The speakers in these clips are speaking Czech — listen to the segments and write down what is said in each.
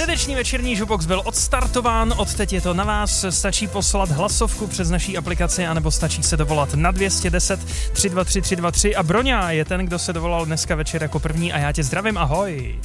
Středeční večerní Jukebox byl odstartován, odteď je to na vás, stačí poslat hlasovku přes naší aplikaci, anebo stačí se dovolat na 210 323 323 a Broňa je ten, kdo se dovolal dneska večer jako první a já tě zdravím, ahoj.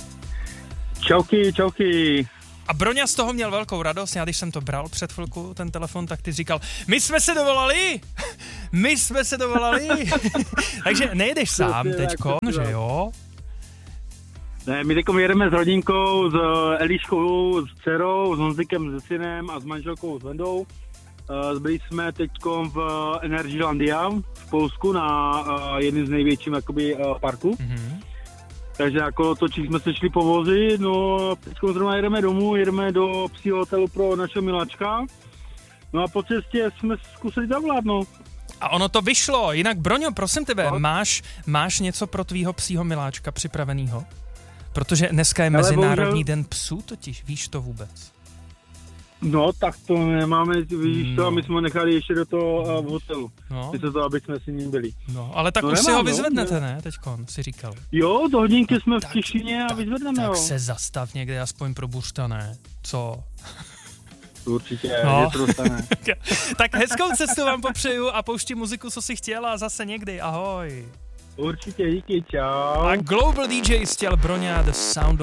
Čauky. A Broňa z toho měl velkou radost, já když jsem to bral před chvilku, ten telefon, tak ty říkal, my jsme se dovolali, takže nejedeš sám teďko, že jo? Ne, my teďkom jedeme s rodinkou, s Eliškou, s dcerou, s Honzikem, s synem a s manželkou, s Vendou. Byli jsme teďkom v Energylandia v Polsku na jedním z největších parků. Mm-hmm. Takže jako točili jsme se šli po vozi, no teďkom zrovna jedeme domů, jedeme do psího hotelu pro našeho miláčka. No a po cestě jsme zkusili zavolat, no. A ono to vyšlo, jinak Broňo, prosím tebe, máš něco pro tvýho psího miláčka připravenýho? Protože dneska je Mezinárodní den psů, totiž víš to vůbec? No, tak to nemáme, víš to, a my jsme ho nechali ještě do toho hotelu. No. Aby jsme si ním byli. No, ale tak už si ho vyzvednete, ne, teďkon, si říkal. Jo, do hodinky jsme v Těšíně a vyzvedneme ho. Tak se zastav někde aspoň pro Buřta, ne? Co? Určitě, je to dostane. Tak hezkou cestu vám popřeju a pouští muziku, co si chtěla, zase někdy, ahoj. Určitě, díky, čau. A Global DJ stěl Broňa, The Sound